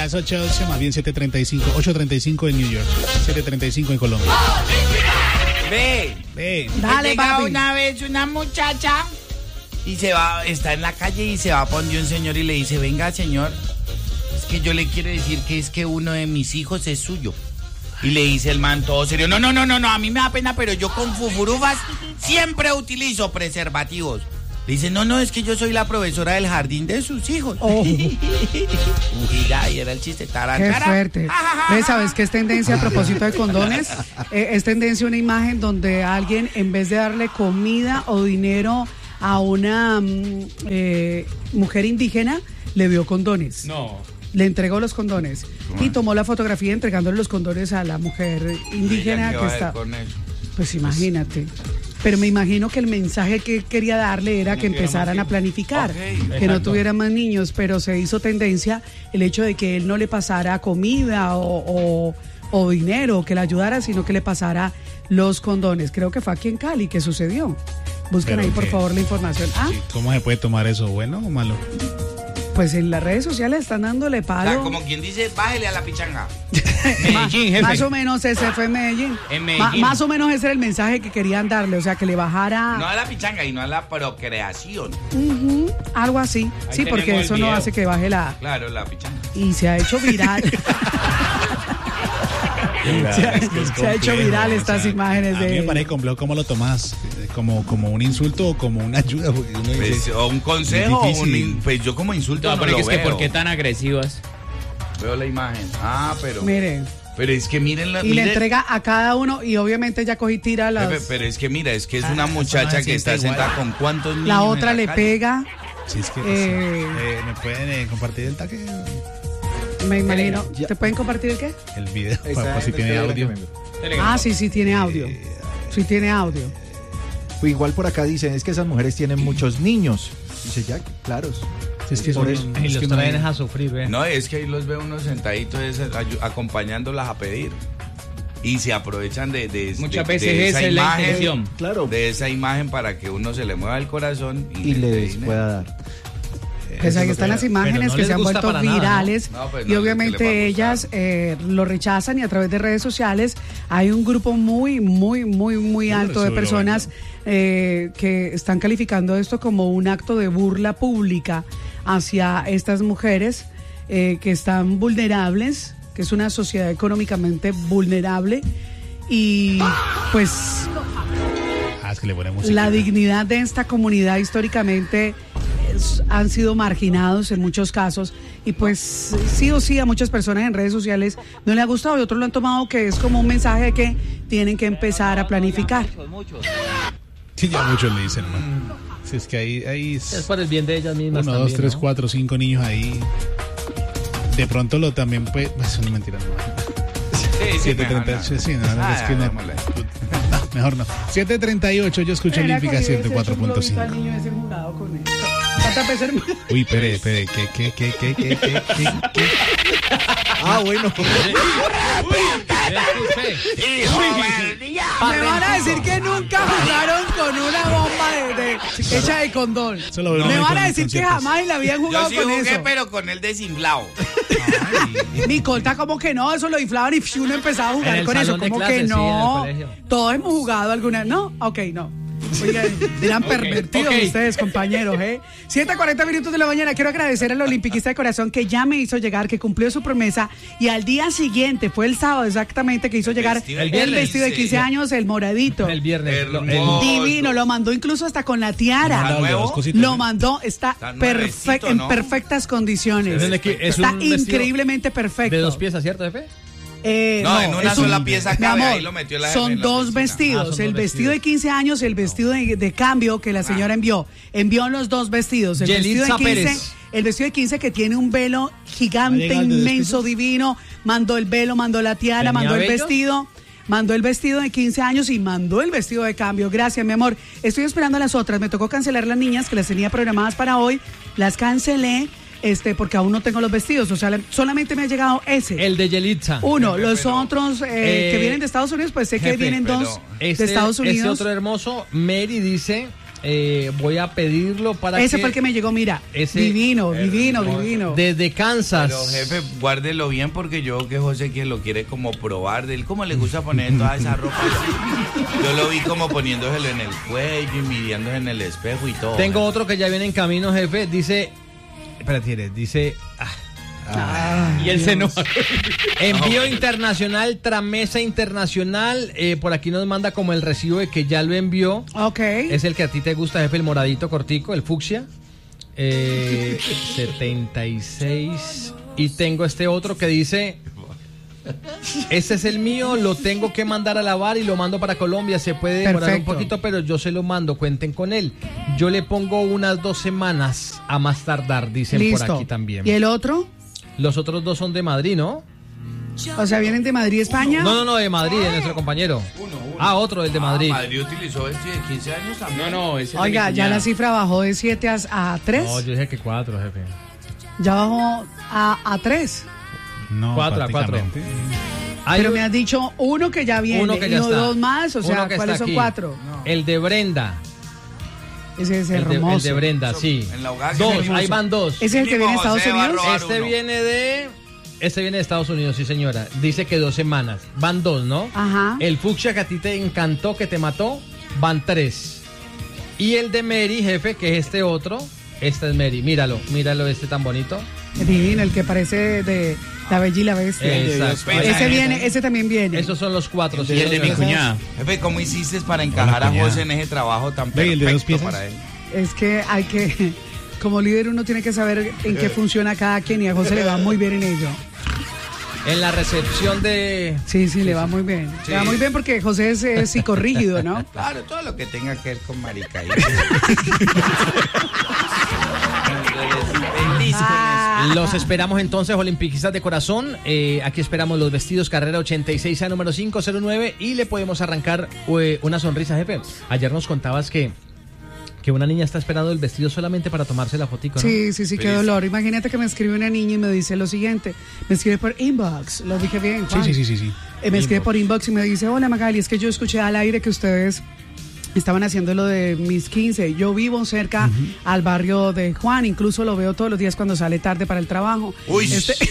las 8:11, más bien 7:35, 8:35 en New York, 7:35 en Colombia. Ve. Dale, llega papi. una vez una muchacha y está en la calle y se va a poner un señor y le dice, venga, señor, es que yo le quiero decir que es que uno de mis hijos es suyo. Y le dice el man todo serio, no, a mí me da pena, pero yo con fufurufas siempre utilizo preservativos. Le dice, no, es que yo soy la profesora del jardín de sus hijos. Oh. Y ya, y era el chiste. Qué fuerte. ¿Sabes qué es tendencia a propósito de condones? Es tendencia una imagen donde alguien, en vez de darle comida o dinero a una mujer indígena, le dio condones. No. Le entregó los condones y tomó la fotografía entregándole los condones a la mujer indígena que está. Pues imagínate. Pero me imagino que el mensaje que quería darle era que empezaran a planificar, que no tuvieran más niños, pero se hizo tendencia el hecho de que él no le pasara comida o dinero, que le ayudara, sino que le pasara los condones. Creo que fue aquí en Cali que sucedió. Busquen ahí, por favor, la información. ¿Cómo se puede tomar eso? ¿Bueno o malo? Pues en las redes sociales están dándole palo. O sea, como quien dice, bájele a la pichanga. Medellín, jefe. Más o menos ese fue en Medellín. En Medellín. Más o menos ese era el mensaje que querían darle, o sea, que le bajara. No a la pichanga y no a la procreación. Algo así. Ahí Sí, porque tenemos eso el no video. hace que baje la. Claro, la pichanga. Y se ha hecho viral. Se ha hecho viral estas imágenes a mí me de. parece complejo. ¿Cómo lo tomas? ¿Como un insulto o como una ayuda? Porque uno dice, Pues, o un consejo, es difícil. pues yo como insulto no, pero lo es que veo. ¿por qué tan agresivas? Veo la imagen. Pero... Mire. Pero es que miren la... Y le entrega a cada uno y obviamente ella coge y tira las. Jefe, pero es que mira, es que es una muchacha no se que está siente igual. sentada con cuántos niños. La otra en le calle. pega. Sí, es que ¿me pueden compartir el taque? Me imagino. ¿Te pueden compartir el qué? El video, para si tiene audio. Sí tiene audio. Sí tiene audio. Pues igual por acá dicen, es que esas mujeres tienen muchos niños. Dice Jack, claro. Es que Por son- eso. es que no hay- a sufrir, ¿ve? No, es que ahí los veo unos sentaditos acompañándolas a pedir. Y se aprovechan de Muchas de veces esa esa es la imagen, intención. Claro. de esa imagen para que uno se le mueva el corazón Y le dé les dinero. pueda dar. Pues ahí están las imágenes Pero no que les se han gusta vuelto para nada, ¿no? virales No, pues y no, obviamente ¿qué le va a ellas gustar? lo rechazan y a través de redes sociales hay un grupo muy alto de eso lo personas que están calificando esto como un acto de burla pública hacia estas mujeres que están vulnerables, que es una sociedad económicamente vulnerable y pues es que le ponen música. la dignidad de esta comunidad históricamente han sido marginados en muchos casos y pues sí o sí a muchas personas en redes sociales no les ha gustado y otros lo han tomado que es como un mensaje de que tienen que empezar a planificar. Sí, ya muchos le dicen, man. Si es que ahí Es por el bien de ellas mismas. 1, 2, también, 3, ¿no? 4, 5 niños ahí. De pronto lo también puede. Eso no es mentira, no. Sí, mejor 7:38, no. sí, no, es que no. démosle. No, mejor no. 7:38, yo escucho Olímpica 104.5. Uy, espere, ¿qué? Ah, bueno. Me van a decir que nunca jugaron con una bomba hecha de condón. Eso lo veo Me en van a los decir que conciertos. jamás en la vida han Yo jugado sí con jugué, eso. pero con el desinflado. Nicolta, como que no, eso lo inflaban y uno empezaba a En jugar el con eso, salón de como clases, que sí, en el no. colegio. Todos hemos jugado alguna, ¿no? Ok, no. Oigan, eran pervertidos ok. ustedes, compañeros, 7:40 minutos de la mañana. Quiero agradecer al olimpiquista de corazón que ya me hizo llegar, que cumplió su promesa y al día siguiente, fue el sábado exactamente, que hizo llegar vestido el de vestido de 15 años, el moradito. El viernes. Hermoso. Divino, lo mandó incluso hasta con la tiara. ¿Está nuevo? Dos cositas, Lo ¿no? mandó, está Está nuevecito, en ¿no? perfectas condiciones. Es Está un vestido increíblemente perfecto. de 2 piezas, ¿cierto, jefe? No, en una es un- sola pieza mi cabe, amor, ahí lo metió la son en la dos piscina. vestidos, son el dos vestido de vestidos. 15 años, el vestido de cambio que la señora envió los dos vestidos, el vestido de Yelitza 15, Pérez. el vestido de 15 que tiene un velo gigante, ¿Va llegando de inmenso, despidos? divino, mandó el velo, mandó la tiara, ¿Tenía mandó el vello? vestido. Mandó el vestido de 15 años y mandó el vestido de cambio. Gracias, mi amor. Estoy esperando a las otras. Me tocó cancelar las niñas que las tenía programadas para hoy. Las cancelé porque aún no tengo los vestidos. O sea, solamente me ha llegado ese. El de Yelitza. Uno, Jefe, los pero- otros que vienen de Estados Unidos, pues sé que jefe, vienen pero dos de Estados Este Unidos. otro hermoso, Mary dice voy a pedirlo para Ese fue el que me llegó, mira. Divino. Desde Kansas. Pero jefe, guárdelo bien porque yo que José que lo quiere como probar de él, como le gusta poner toda esa ropa así. Yo lo vi como poniéndoselo en el cuello y midiéndose en el espejo y todo. Tengo otro que ya viene en camino, jefe. Dice, y él se enoja. Envío internacional, tramesa internacional. Por aquí nos manda como el recibo de que ya lo envió. Ok. Es el que a ti te gusta, jefe, el moradito cortico, el fucsia. 76. Y tengo este otro que dice: este es el mío, lo tengo que mandar a lavar y lo mando para Colombia. Se puede demorar un poquito, pero yo se lo mando, cuenten con él. Yo le pongo unas 2 semanas a más tardar, dicen. Listo. Por aquí también. ¿Y el otro? Los otros 2 son de Madrid, ¿no? O sea, ¿vienen de Madrid, España? No, de Madrid, de nuestro compañero. Uno. Otro, el de Madrid. Madrid utilizó este de 15 años también. No, ese. Oiga, ya la cifra bajó de 7 a 3. No, yo dije que 4, jefe. Ya bajó a 3. No, 4 a 4. Pero me has dicho uno que ya viene. Uno que ya y está. 2 más, o sea, ¿cuáles son 4? No. El de Brenda. Ese es hermoso. El de Brenda, sí. En la hogar, 2, ahí van 2. ¿Ese es el que viene de Estados Unidos? Este viene de Estados Unidos, sí señora. Dice que 2 semanas. Van 2, ¿no? Ajá. El fucsia que a ti te encantó, que te mató, van 3. Y el de Mary, jefe, que es este otro. Este es Mary, míralo este tan bonito. Divino, el que parece de La Bella y la Bestia. Exacto. Ese también viene. Esos son los 4. Y el de mi cuñada. Jefe, ¿cómo hiciste para encajar a José en ese trabajo tan perfecto para él? Es que hay que, como líder uno tiene que saber en qué funciona cada quien y a José le va muy bien en ello. En la recepción de... Sí, le va muy bien. Sí. Le va muy bien porque José es psicorrígido, ¿no? Claro, todo lo que tenga que ver con marica. Los esperamos entonces, olimpiquistas de corazón. Aquí esperamos los vestidos carrera 86A número 509 y le podemos arrancar una sonrisa, jefe. Ayer nos contabas que una niña está esperando el vestido solamente para tomarse la fotico, ¿no? Sí, qué dolor. Imagínate que me escribe una niña y me dice lo siguiente. Me escribe por inbox, lo dije bien, Juan. Sí. Me escribe por inbox y me dice: hola Magali, es que yo escuché al aire que ustedes estaban haciendo lo de mis 15. Yo vivo cerca al barrio de Juan, incluso lo veo todos los días cuando sale tarde para el trabajo. Uy.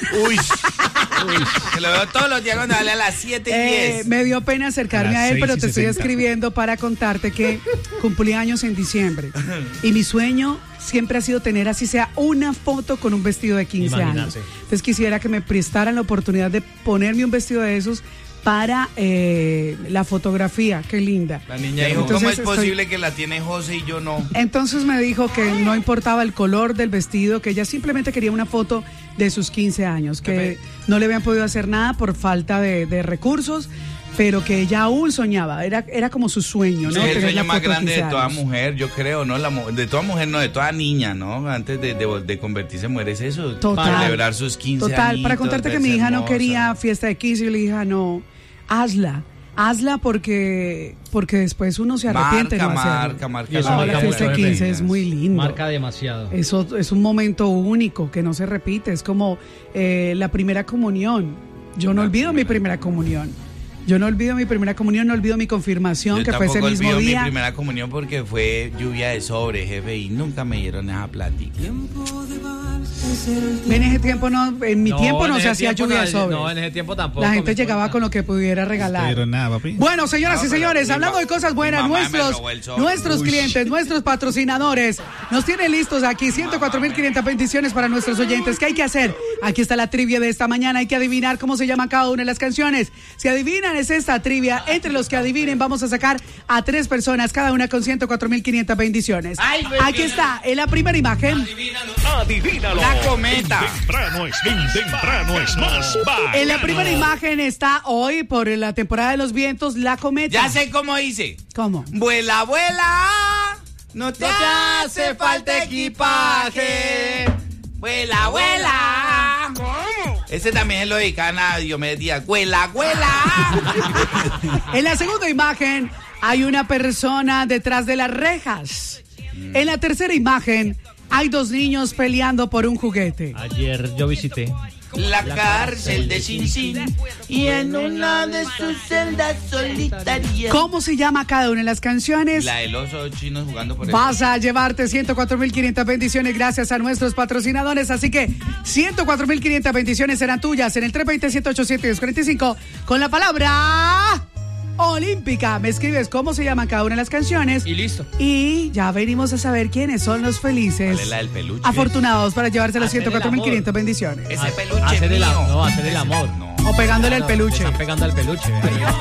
Se lo veo todos los días cuando sale a las 7:10. Me dio pena acercarme a él, pero te estoy escribiendo para contarte que cumplí años en diciembre. Y mi sueño siempre ha sido tener así sea una foto con un vestido de 15 años. Entonces quisiera que me prestaran la oportunidad de ponerme un vestido de esos para la fotografía. Qué linda. La niña dijo: ¿cómo es posible que la tiene José y yo no? Entonces me dijo que no importaba el color del vestido, que ella simplemente quería una foto de sus 15 años, que no le habían podido hacer nada por falta de recursos, pero que ella aún soñaba, era como su sueño, ¿no? Sí, el sueño más grande de toda mujer, yo creo, ¿no? De toda mujer, no, de toda niña, ¿no? Antes de convertirse en mujer, es eso. Total. Celebrar sus 15 años. Total, para contarte que mi hija no quería fiesta de 15, yo le dije: no, hazla porque después uno se arrepiente de no hacerlo. Marca. La fiesta de 15 es muy lindo. Marca demasiado. Eso es un momento único que no se repite, es como la primera comunión. Yo no olvido mi primera comunión. No olvido mi confirmación, que fue ese mismo día. Yo olvido mi primera comunión porque fue lluvia de sobre, jefe, y nunca me dieron esa plática. En ese tiempo no, en mi tiempo no se hacía lluvia de sobre. No, en ese tiempo tampoco. La gente llegaba con lo que pudiera regalar. Pero nada, papi. Bueno, señoras y señores, hablando de cosas buenas, nuestros clientes, nuestros patrocinadores nos tienen listos aquí 104.500 bendiciones para nuestros oyentes. ¿Qué hay que hacer? Aquí está la trivia de esta mañana. Hay que adivinar cómo se llama cada una de las canciones. Si adivinan, es esta trivia. Entre los que adivinen, vamos a sacar a 3 personas, cada una con 104.500 bendiciones. Aquí está, en la primera imagen. Adivínalo. La cometa. Temprano es más. En la primera imagen está hoy, por la temporada de los vientos, la cometa. Ya sé cómo dice. ¿Cómo? Vuela, vuela, no te hace falta equipaje. Vuela, vuela. ¿Cómo? Ese también es lo dedican a Diomedes Díaz. Vuela, vuela. En la segunda imagen hay una persona detrás de las rejas. En la tercera imagen hay 2 niños peleando por un juguete. Ayer yo visité. la cárcel de Sin Sin y en una de sus celdas solitarias. ¿Cómo se llama cada una de las canciones? La de los chinos jugando por Vas a llevarte 104.500 bendiciones gracias a nuestros patrocinadores, así que 104.500 bendiciones serán tuyas en el 320-787-1045 con la palabra olímpica. Me escribes cómo se llama cada una de las canciones y listo. Y ya venimos a saber quiénes son los felices. ¿Cuál es la del peluche? Afortunados para llevarse las 104.500 bendiciones. Ese peluche hacer mío. hacer el amor. No. O pegándole al peluche. Están pegando al peluche.